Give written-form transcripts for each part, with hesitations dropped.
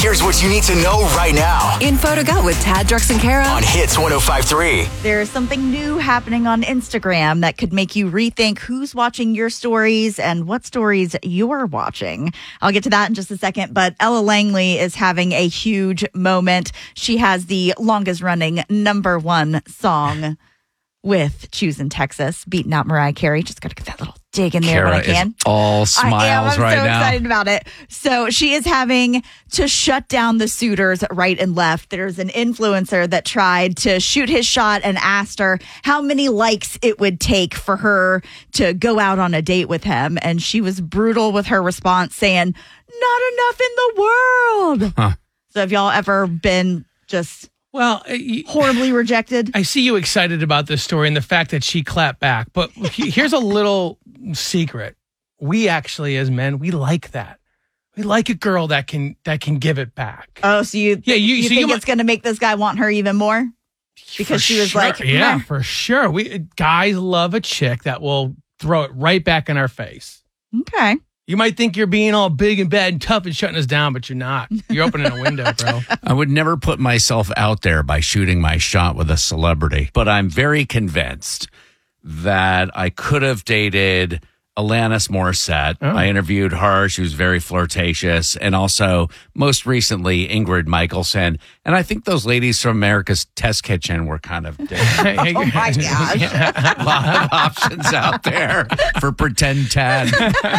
Here's what you need to know right now. Info to go with Tad, Drex, and Kara On Hits 105.3. There's something new happening on Instagram that could make you rethink who's watching your stories and what stories you're watching. I'll get to that in just a second, but Ella Langley is having a huge moment. She has the longest running #1 song with Choosing Texas, beating out Mariah Carey. Just got to get that little dig in there Kara when I can. Is all smiles I'm right so now. excited about it. So she is having to shut down the suitors right and left. There's an influencer that tried to shoot his shot and asked her how many likes it would take for her to go out on a date with him. And she was brutal with her response, saying, "Not enough in the world." Huh. So have y'all ever been just Well, horribly rejected? I see you excited about this story and the fact that she clapped back. But here's a little secret. We actually, as men, we like that. We like a girl that can give it back. Oh, so you think you it's going to make this guy want her even more? Because she was like, yeah, meh. for sure. Guys love a chick that will throw it right back in our face. Okay. You might think you're being all big and bad and tough and shutting us down, but you're not. You're opening a window, bro. I would never put myself out there by shooting my shot with a celebrity, but I'm very convinced that I could have dated Alanis Morissette. Oh. I interviewed her. She was very flirtatious. And also, most recently, Ingrid Michaelson. And I think those ladies from America's Test Kitchen were kind of dating. Oh, my gosh. A lot of options out there for pretend Tad.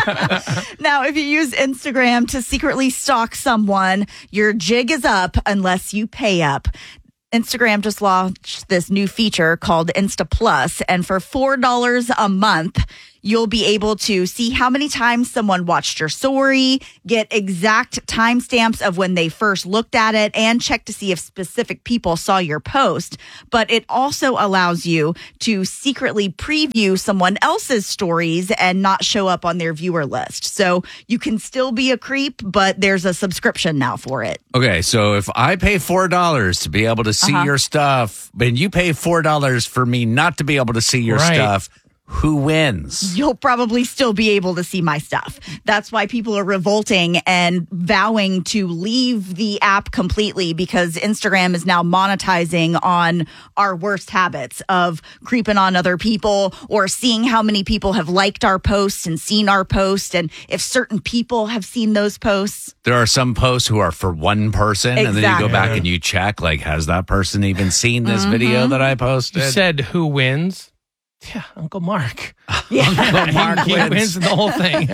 Now, if you use Instagram to secretly stalk someone, your jig is up unless you pay up. Instagram just launched this new feature called Insta Plus, and for $4 a month, you'll be able to see how many times someone watched your story, get exact timestamps of when they first looked at it, and check to see if specific people saw your post. But it also allows you to secretly preview someone else's stories and not show up on their viewer list. So you can still be a creep, but there's a subscription now for it. Okay, so if I pay $4 to be able to see your stuff, and you pay $4 for me not to be able to see your Right. stuff, who wins? You'll probably still be able to see my stuff. That's why people are revolting and vowing to leave the app completely, because Instagram is now monetizing on our worst habits of creeping on other people or seeing how many people have liked our posts and seen our posts, and if certain people have seen those posts. There are some posts who are for one person, and then you Exactly. go back and you check, like, has that person even seen this video that I posted? You said who wins? Yeah, Uncle Mark. Uncle Mark He wins the whole thing.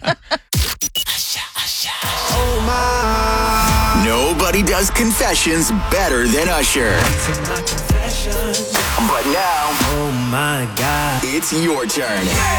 Nobody does confessions better than Usher. But now, Oh my God. it's your turn.